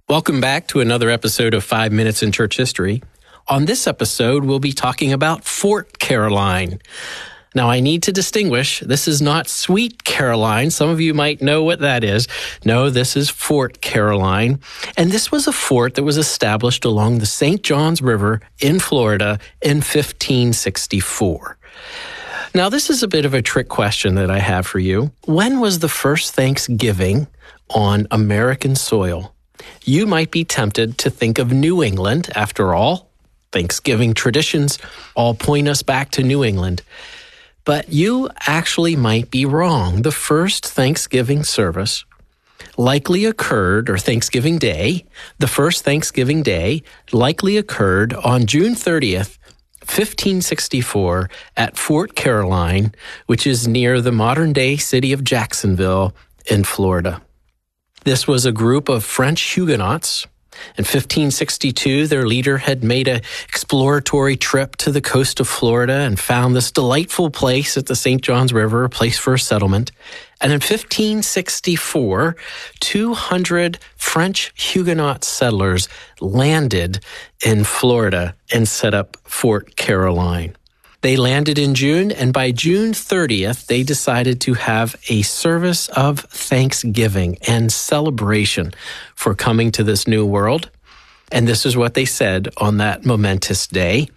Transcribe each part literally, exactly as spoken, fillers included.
Welcome back to another episode of Five Minutes in Church History. On this episode, we'll be talking about Fort Caroline. Now, I need to distinguish, this is not Sweet Caroline. Some of you might know what that is. No, this is Fort Caroline. And this was a fort that was established along the Saint Johns River in Florida in fifteen sixty-four. Now, this is a bit of a trick question that I have for you. When was the first Thanksgiving on American soil? You might be tempted to think of New England. After all, Thanksgiving traditions all point us back to New England. But you actually might be wrong. The first Thanksgiving service likely occurred, or Thanksgiving Day, the first Thanksgiving Day likely occurred on June thirtieth, fifteen sixty-four at Fort Caroline, which is near the modern-day city of Jacksonville in Florida. This was a group of French Huguenots. In fifteen sixty-two, their leader had made an exploratory trip to the coast of Florida and found this delightful place at the Saint Johns River, a place for a settlement. And in fifteen sixty-four, two hundred French Huguenot settlers landed in Florida and set up Fort Caroline. They landed in June, and by June thirtieth, they decided to have a service of thanksgiving and celebration for coming to this new world. And this is what they said on that momentous day.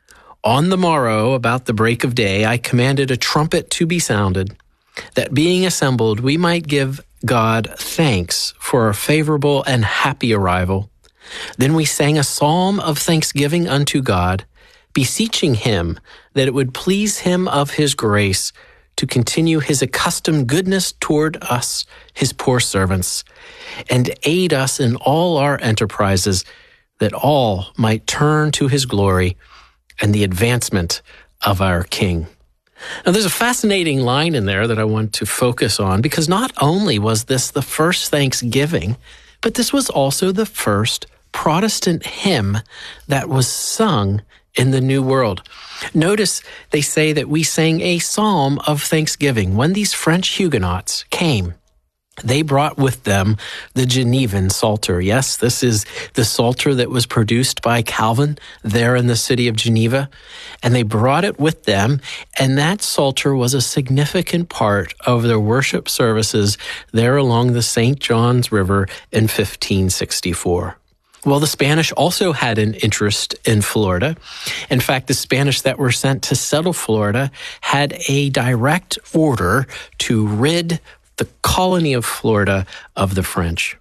On the morrow, about the break of day, I commanded a trumpet to be sounded, that being assembled, we might give God thanks for a favorable and happy arrival. Then we sang a psalm of thanksgiving unto God, beseeching him that it would please him of his grace to continue his accustomed goodness toward us, his poor servants, and aid us in all our enterprises, that all might turn to his glory and the advancement of our King. Now, there's a fascinating line in there that I want to focus on, because not only was this the first Thanksgiving, but this was also the first Protestant hymn that was sung in the New World. Notice they say that we sang a psalm of thanksgiving. When these French Huguenots came, they brought with them the Genevan Psalter. Yes, this is the Psalter that was produced by Calvin there in the city of Geneva. And they brought it with them, and that Psalter was a significant part of their worship services there along the Saint Johns River in fifteen sixty-four. Well, the Spanish also had an interest in Florida. In fact, the Spanish that were sent to settle Florida had a direct order to rid the colony of Florida of the French.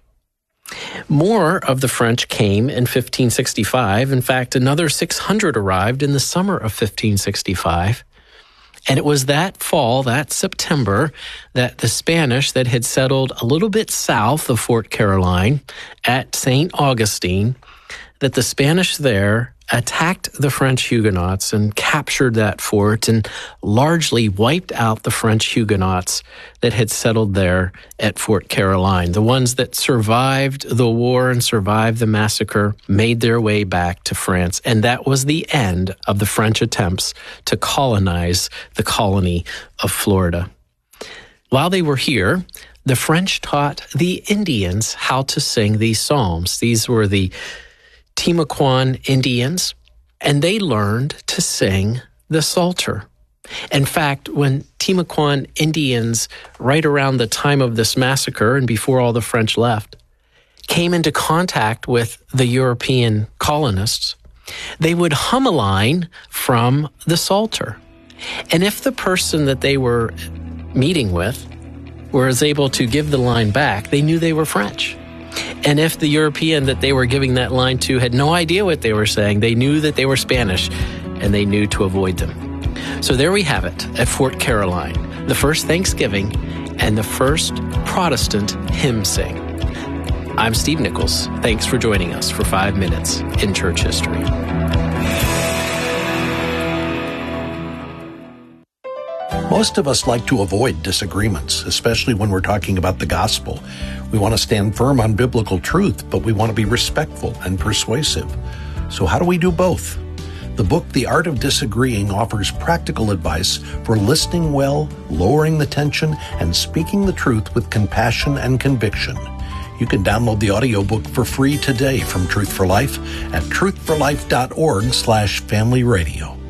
More of the French came in fifteen sixty-five. In fact, another six hundred arrived in the summer of fifteen sixty-five. And it was that fall, that September, that the Spanish that had settled a little bit south of Fort Caroline at Saint Augustine, that the Spanish there attacked the French Huguenots and captured that fort and largely wiped out the French Huguenots that had settled there at Fort Caroline. The ones that survived the war and survived the massacre made their way back to France, and that was the end of the French attempts to colonize the colony of Florida. While they were here, the French taught the Indians how to sing these psalms. These were the Timucuan Indians, and they learned to sing the Psalter. In fact, when Timucuan Indians, right around the time of this massacre and before all the French left, came into contact with the European colonists, they would hum a line from the Psalter. And if the person that they were meeting with was able to give the line back, they knew they were French. And if the European that they were giving that line to had no idea what they were saying, they knew that they were Spanish, and they knew to avoid them. So there we have it at Fort Caroline, the first Thanksgiving and the first Protestant hymn sing. I'm Steve Nichols. Thanks for joining us for Five Minutes in Church History. Most of us like to avoid disagreements, especially when we're talking about the gospel. We want to stand firm on biblical truth, but we want to be respectful and persuasive. So how do we do both? The book, The Art of Disagreeing, offers practical advice for listening well, lowering the tension, and speaking the truth with compassion and conviction. You can download the audiobook for free today from Truth for Life at truth for life dot org slash family radio.